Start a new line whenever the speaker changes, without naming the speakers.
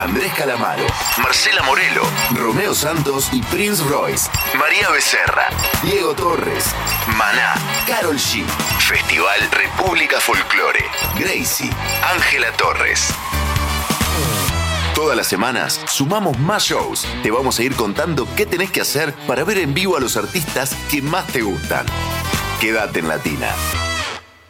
Andrés Calamaro, Marcela Morelo, Romeo Santos y Prince Royce, María Becerra, Diego Torres, Maná, Karol G, Festival República Folklore, Gracie, Ángela Torres. Todas las semanas sumamos más shows. Te vamos a ir contando qué tenés que hacer para ver en vivo a los artistas que más te gustan. Quédate en Latina.